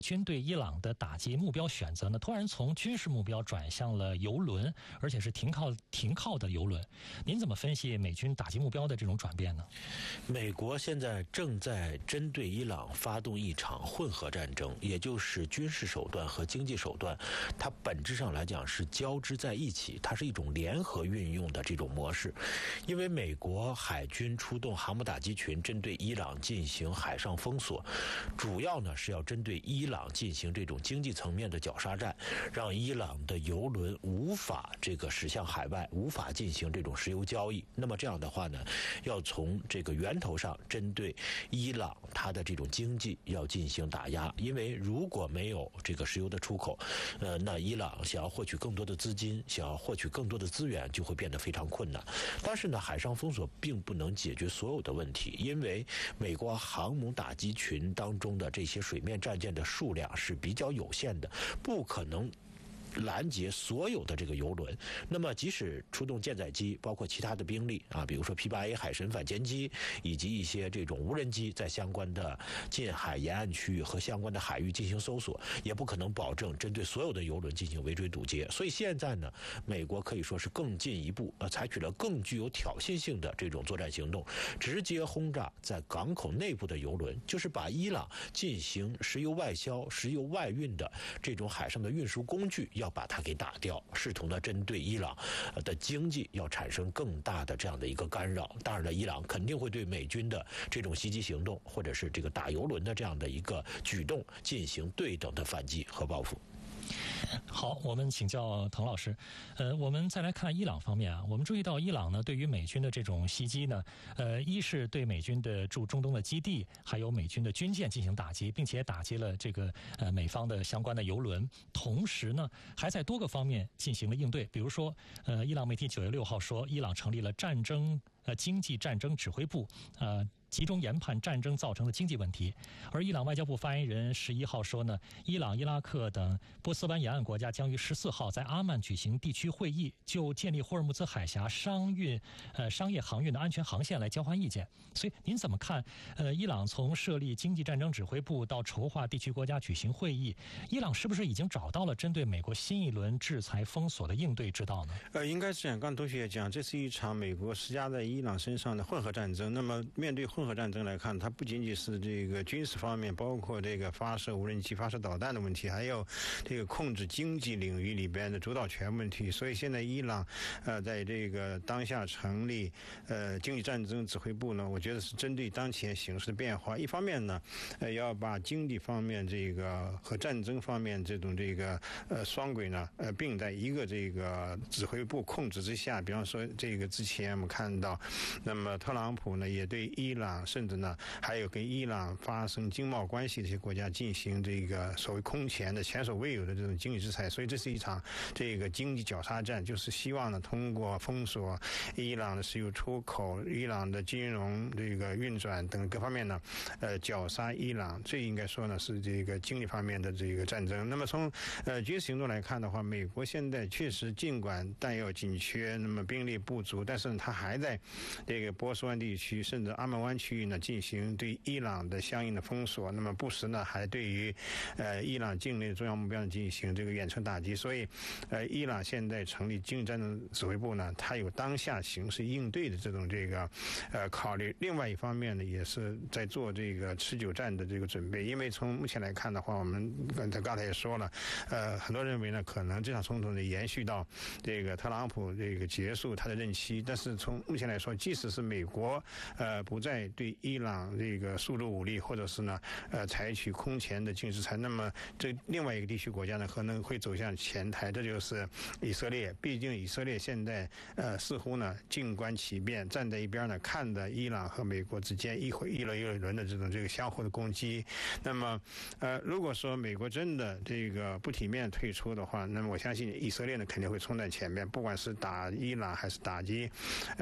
军对伊朗的打击目标选择呢，突然从军事目标转向了油轮，而且是停靠的油轮。您怎么分析美军打击目标的这种转变呢？ 美国现在正在针对伊朗发动一场混合战争，也就是军事手段和经济手段，它本质上来讲是交织在一起，它是一种联合运用的这种模式。因为美国海军出动航母打击群针对伊朗进行海上封锁，主要呢是要针对伊朗进行这种经济层面的绞杀战，让伊朗的油轮无法驶向海外，无法进行这种石油交易。那么这样的话呢，要从这个源头上针对伊朗它的这种经济要进行打压。因为如果没有这个石油的出口，那伊朗想要获取更多的资金，想要获取更多的资源就会变得非常困难。但是呢，海上封锁并不能解决所有的问题，因为美国航母打击群当中的这些水面战舰的数量是比较有限的，不可能拦截所有的这个油轮。那么即使出动舰载机，包括其他的兵力啊，比如说 P-8A 海神反潜机以及一些这种无人机，在相关的近海沿岸区域和相关的海域进行搜索，也不可能保证针对所有的油轮进行围追堵截。所以现在呢，美国可以说是更进一步采取了更具有挑衅性的这种作战行动，直接轰炸在港口内部的油轮，就是把伊朗进行石油外销、石油外运的这种海上的运输工具要把它给打掉，试图呢针对伊朗的经济要产生更大的这样的一个干扰。当然了，伊朗肯定会对美军的这种袭击行动或者是这个打油轮的这样的一个举动进行对等的反击和报复。 好，我们请教滕老师。我们再来看伊朗方面啊，我们注意到伊朗呢对于美军的这种袭击呢，一是对美军的驻中东的基地，还有美军的军舰进行打击，并且打击了这个美方的相关的油轮，同时呢还在多个方面进行了应对。比如说，伊朗媒体9月6号说，伊朗成立了经济战争指挥部，集中研判战争造成的经济问题。而伊朗外交部发言人11号说呢，伊朗、伊拉克等波斯湾沿岸国家将于14号在阿曼举行地区会议，就建立霍尔木兹海峡商业航运的安全航线来交换意见。所以您怎么看伊朗从设立经济战争指挥部到筹划地区国家举行会议，伊朗是不是已经找到了针对美国新一轮制裁封锁的应对之道呢？ 应该是这样，刚同学也讲，这是一场美国施加在伊朗身上的混合战争。那么面对混合战争来看，它不仅仅是这个军事方面，包括这个发射无人机、发射导弹的问题，还有这个控制经济领域里边的主导权问题。所以现在伊朗在这个当下成立经济战争指挥部呢，我觉得是针对当前形势的变化。一方面呢，要把经济方面这个和战争方面这种这个双轨呢并在一个这个指挥部控制之下。比方说这个之前我们看到，那么特朗普呢也对伊朗，甚至呢还有跟伊朗发生经贸关系的一些国家进行这个所谓空前的前所未有的这种经济制裁。所以这是一场这个经济绞杀战，就是希望呢通过封锁伊朗的石油出口、伊朗的金融这个运转等各方面呢绞杀伊朗。这应该说呢是这个经济方面的这个战争。那么从军事行动来看的话，美国现在确实尽管弹药紧缺，那么兵力不足，但是它还在这个波斯湾地区甚至阿曼湾区域呢进行对伊朗的相应的封锁，那么不时呢还对于伊朗境内的重要目标进行这个远程打击。所以伊朗现在成立经济战争指挥部呢，它有当下形势应对的这种这个考虑。另外一方面呢，也是在做这个持久战的这个准备。因为从目前来看的话，我们刚才也说了，很多人认为呢，可能这场冲突呢延续到这个特朗普这个结束他的任期。但是从目前来说，即使是美国不再对伊朗这个输入武力，或者是呢采取空前的经济制裁，那么这另外一个地区国家呢可能会走向前台，这就是以色列。毕竟以色列现在似乎呢静观其变，站在一边呢看着伊朗和美国之间一轮又一轮的这个相互的攻击。那么如果说美国真的这个不体面退出的话，那么我相信以色列呢肯定会冲在前面，不管是打伊朗还是打击所谓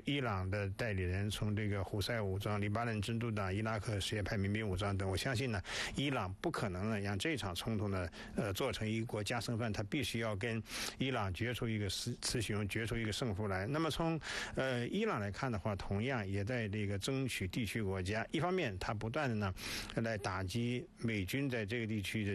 伊朗的代理人，从这个胡塞武装、黎巴嫩真主党、伊拉克什叶派民兵武装等，我相信呢，伊朗不可能呢让这场冲突呢做成一国加生饭，他必须要跟伊朗决出一个雌雄，决出一个胜负来。那么从伊朗来看的话，同样也在这个争取地区国家，一方面他不断的呢来打击美军在这个地区的